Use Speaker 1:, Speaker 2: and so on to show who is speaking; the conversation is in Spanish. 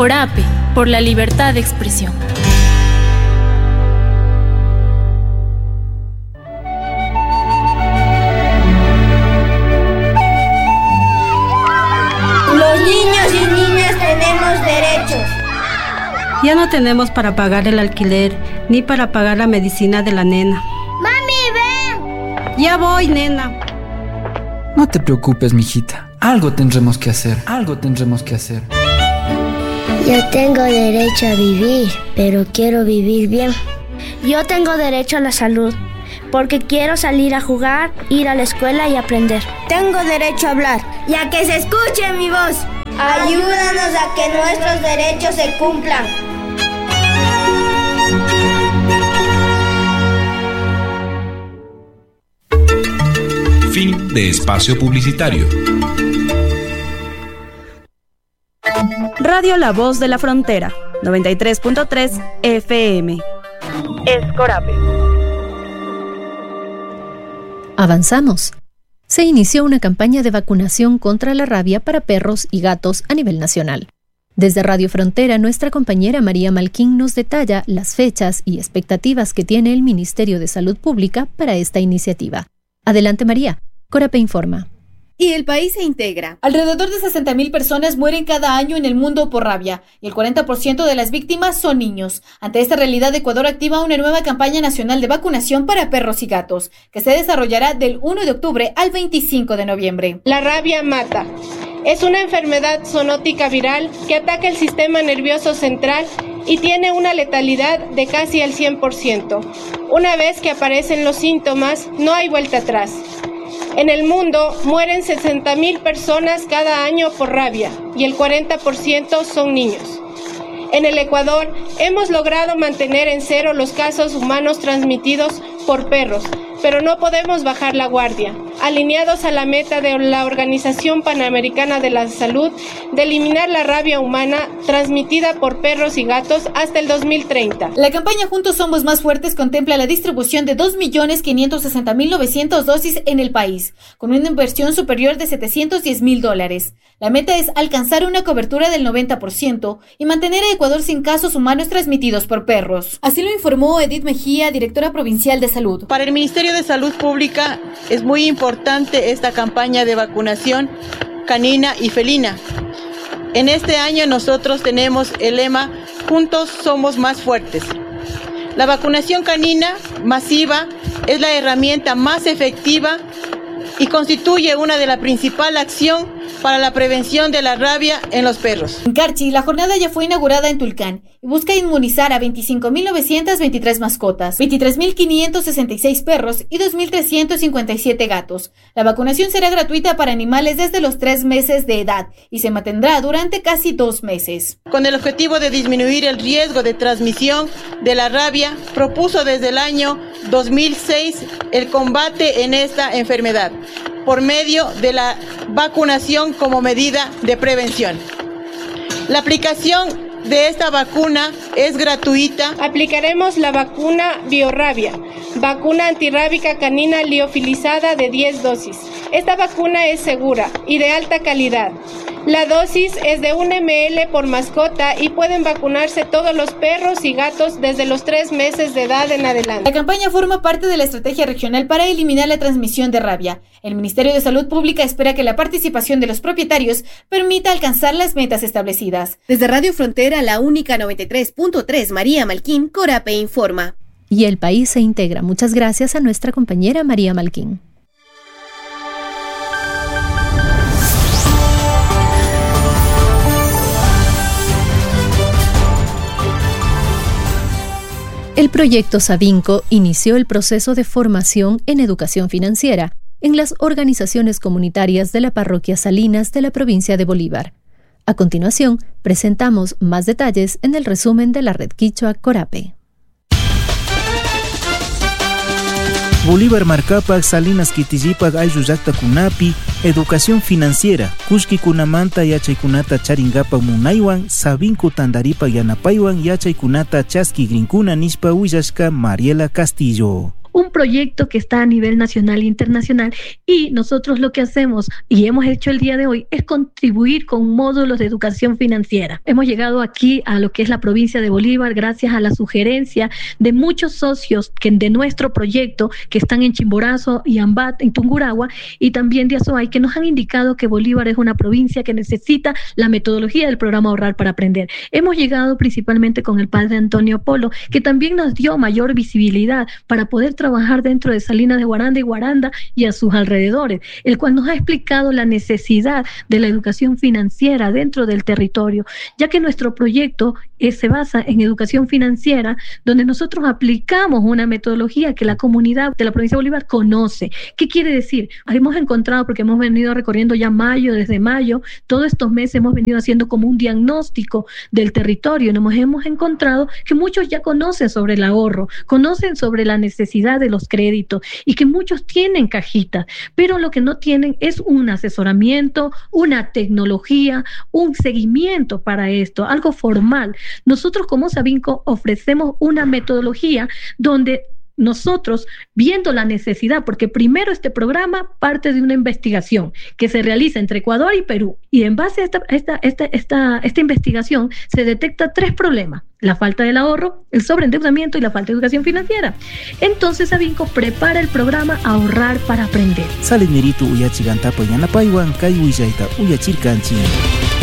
Speaker 1: Corape, por la libertad de expresión.
Speaker 2: Los niños y niñas tenemos derechos.
Speaker 3: Ya no tenemos para pagar el alquiler, ni para pagar la medicina de la nena.
Speaker 2: ¡Mami, ven!
Speaker 3: Ya voy, nena.
Speaker 4: No te preocupes, mijita. Algo tendremos que hacer.
Speaker 5: Yo tengo derecho a vivir, pero quiero vivir bien.
Speaker 6: Yo tengo derecho a la salud, porque quiero salir a jugar, ir a la escuela y aprender.
Speaker 2: Tengo derecho a hablar, y a que se escuche mi voz. Ayúdanos a que nuestros derechos se cumplan.
Speaker 7: Fin de espacio publicitario.
Speaker 8: Radio La Voz de la Frontera, 93.3 FM. Es Corape.
Speaker 9: Avanzamos. Se inició una campaña de vacunación contra la rabia para perros y gatos a nivel nacional. Desde Radio Frontera, nuestra compañera María Malquín nos detalla las fechas y expectativas que tiene el Ministerio de Salud Pública para esta iniciativa. Adelante, María. Corape informa.
Speaker 10: Y el país se integra. Alrededor de 60.000 personas mueren cada año en el mundo por rabia y el 40% de las víctimas son niños. Ante esta realidad, Ecuador activa una nueva campaña nacional de vacunación para perros y gatos, que se desarrollará del 1 de octubre al 25 de noviembre.
Speaker 11: La rabia mata. Es una enfermedad zoonótica viral que ataca el sistema nervioso central y tiene una letalidad de casi al 100%. Una vez que aparecen los síntomas, no hay vuelta atrás. En el mundo mueren 60.000 personas cada año por rabia y el 40% son niños. En el Ecuador hemos logrado mantener en cero los casos humanos transmitidos por perros, pero no podemos bajar la guardia. Alineados a la meta de la Organización Panamericana de la Salud de eliminar la rabia humana transmitida por perros y gatos hasta el 2030.
Speaker 10: La campaña Juntos Somos Más Fuertes contempla la distribución de 2.560.900 dosis en el país, con una inversión superior de $710.000. La meta es alcanzar una cobertura del 90% y mantener a Ecuador sin casos humanos transmitidos por perros. Así lo informó Edith Mejía, directora provincial de Salud.
Speaker 12: Para el Ministerio de Salud Pública es muy importante esta campaña de vacunación canina y felina. En este año nosotros tenemos el lema Juntos Somos Más Fuertes. La vacunación canina masiva es la herramienta más efectiva y constituye una de las principales acciones para la prevención de la rabia en los perros.
Speaker 10: En Carchi, la jornada ya fue inaugurada en Tulcán y busca inmunizar a 25.923 mascotas, 23.566 perros y 2.357 gatos. La vacunación será gratuita para animales desde los 3 meses de edad y se mantendrá durante casi 2 meses.
Speaker 12: Con el objetivo de disminuir el riesgo de transmisión de la rabia, propuso desde el año 2006 el combate en esta enfermedad por medio de la vacunación como medida de prevención. La aplicación de esta vacuna es gratuita.
Speaker 11: Aplicaremos la vacuna Biorrabia, vacuna antirrábica canina liofilizada de 10 dosis. Esta vacuna es segura y de alta calidad. La dosis es de 1 ml por mascota y pueden vacunarse todos los perros y gatos desde los 3 meses de edad en adelante.
Speaker 10: La campaña forma parte de la estrategia regional para eliminar la transmisión de rabia. El Ministerio de Salud Pública espera que la participación de los propietarios permita alcanzar las metas establecidas. Desde Radio Frontera, la única 93.3, María Malquín, Corape informa.
Speaker 9: Y el país se integra. Muchas gracias a nuestra compañera María Malquín. El proyecto Savinco inició el proceso de formación en educación financiera en las organizaciones comunitarias de la parroquia Salinas de la provincia de Bolívar. A continuación, presentamos más detalles en el resumen de la Red Quichua Corape.
Speaker 13: Bolívar marcapak Salinas Kitillipak aylluyakta kunapi educación financiera kushkikunamanta yachaykunata charingapak munaywan Savinco tandaripak yanapaywan yachaykunata chaski grinkuna nishpa willashka Mariela Castillo.
Speaker 14: Un
Speaker 7: proyecto que está a nivel nacional e internacional, y nosotros lo que hacemos y hemos hecho el día de hoy es contribuir con módulos de educación financiera. Hemos llegado aquí a lo que es la provincia de Bolívar gracias a la sugerencia de muchos socios de nuestro proyecto que están en Chimborazo y Ambato, en Tungurahua, y también de Azoay, que nos han indicado que Bolívar es una provincia que necesita la metodología del programa Ahorrar para Aprender. Hemos llegado principalmente con el padre Antonio Polo, que también nos dio mayor visibilidad para poder trabajar dentro de Salinas de Guaranda y Guaranda y a sus alrededores, el cual nos ha explicado la necesidad de la educación financiera dentro del territorio, ya que nuestro proyecto se basa en educación financiera, donde nosotros aplicamos una metodología que la comunidad de la provincia de Bolívar conoce. ¿Qué quiere decir? Hemos encontrado, porque hemos venido recorriendo ya desde mayo, todos estos meses hemos venido haciendo como un diagnóstico del territorio. Nos hemos encontrado que muchos ya conocen sobre el ahorro, conocen sobre la necesidad de los créditos y que muchos tienen cajitas, pero lo que no tienen es un asesoramiento, una tecnología, un seguimiento para esto, algo formal. Nosotros como Sabinco ofrecemos una metodología donde nosotros, viendo la necesidad, porque primero este programa parte de una investigación que se realiza entre Ecuador y Perú, y en base a esta investigación se detecta 3 problemas: la falta del ahorro, el sobreendeudamiento y la falta de educación financiera. Entonces Sabinco prepara el programa Ahorrar para Aprender.
Speaker 13: Sale neritu uyachigantapa yanapaywan kay willaita uyachirkanchik.